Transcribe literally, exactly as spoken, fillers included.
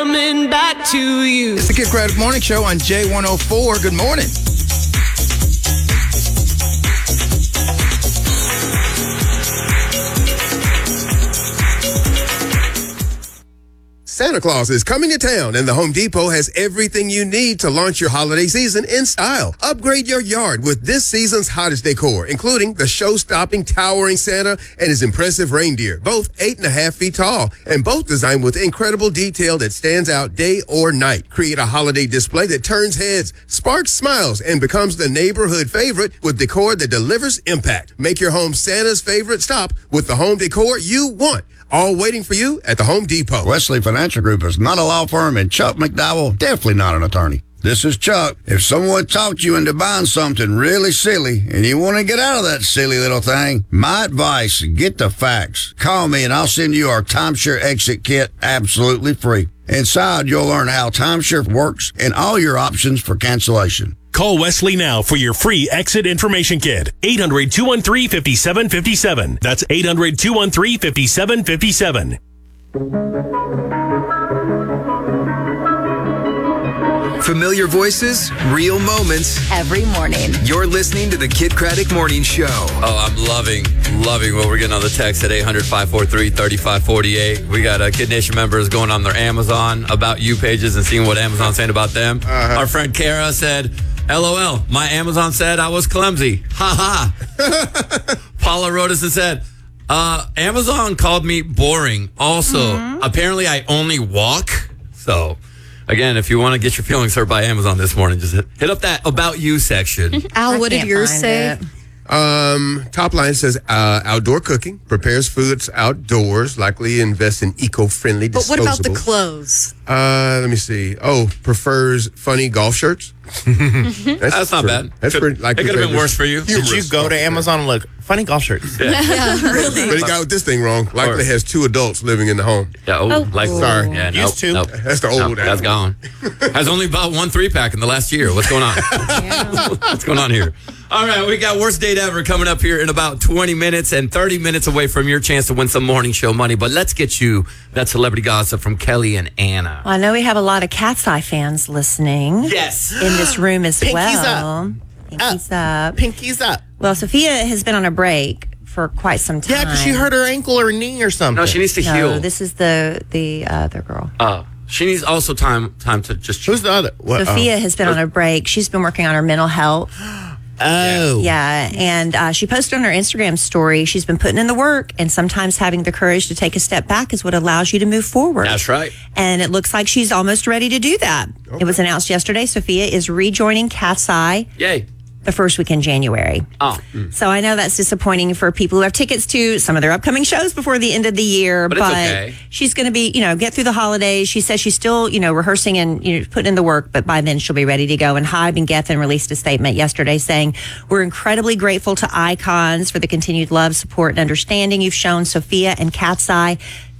Coming back to you. It's the Kid Craddock Morning Show on J one oh four. Good morning. Santa Claus is coming to town, and the Home Depot has everything you need to launch your holiday season in style. Upgrade your yard with this season's hottest decor, including the show-stopping towering Santa and his impressive reindeer, both eight and a half feet tall, and both designed with incredible detail that stands out day or night. Create a holiday display that turns heads, sparks smiles, and becomes the neighborhood favorite with decor that delivers impact. Make your home Santa's favorite stop with the home decor you want. All waiting for you at the Home Depot. Wesley Financial Group is not a law firm, and Chuck McDowell definitely not an attorney. This is Chuck. If someone talked you into buying something really silly and you want to get out of that silly little thing, my advice, get the facts. Call me and I'll send you our timeshare exit kit absolutely free. Inside, you'll learn how timeshare works and all your options for cancellation. Call Wesley now for your free exit information kit. eight hundred, two one three, five seven five seven. That's eight hundred, two one three, five seven five seven. Familiar voices, real moments. Every morning. You're listening to the Kid Craddock Morning Show. Oh, I'm loving, loving what we're getting on the text at eight hundred, five four three, three five four eight. We got uh, Kid Nation members going on their Amazon About You pages and seeing what Amazon's saying about them. Uh-huh. Our friend Kara said, LOL, my Amazon said I was clumsy. Ha ha. Paula wrote us and said, uh, Amazon called me boring. Also, mm-hmm. apparently I only walk. So, again, if you want to get your feelings hurt by Amazon this morning, just hit, hit up that About You section. Al, what did yours say? It. Um, top line says uh, outdoor cooking, prepares foods outdoors, likely invests in eco-friendly disposables. But what about the clothes? Uh, let me see. Oh, prefers funny golf shirts. That's, That's not bad. That's could, pretty, like it could have been worse for you. Did you go to Amazon and look, funny golf shirts? Yeah, yeah really. But he got this thing wrong. Likely has two adults living in the home. Yeah, oh, oh like, sorry. Yeah, nope, Used to. Nope. That's the old. Nope, that's gone. Has only bought one three-pack in the last year. What's going on? What's going on here? All right, we got Worst Date Ever coming up here in about twenty minutes and thirty minutes away from your chance to win some morning show money. But let's get you that celebrity gossip from Kelly and Anna. Well, I know we have a lot of Cat's Eye fans listening. Yes. In this room as Pinkies well. Up. Pinkies up. up. Pinkies up. Well, Sophia has been on a break for quite some time. Yeah, because she hurt her ankle or knee or something. No, she needs to no, heal. This is the the other girl. Oh. She needs also time time to just... Who's the other? What? Sophia oh. has been on a break. She's been working on her mental health. Oh. Yeah, and uh, she posted on her Instagram story, she's been putting in the work, and sometimes having the courage to take a step back is what allows you to move forward. That's right. And it looks like she's almost ready to do that. Okay. It was announced yesterday, Sophia is rejoining Cat's Eye. Yay. The first week in January. Oh. Mm. So I know that's disappointing for people who have tickets to some of their upcoming shows before the end of the year. But, but it's okay. She's going to be, you know, get through the holidays. She says she's still, you know, rehearsing and, you know, putting in the work, but by then she'll be ready to go. And Hybe and Gethin released a statement yesterday saying, we're incredibly grateful to Icons for the continued love, support, and understanding you've shown Sophia and Cat's Eye.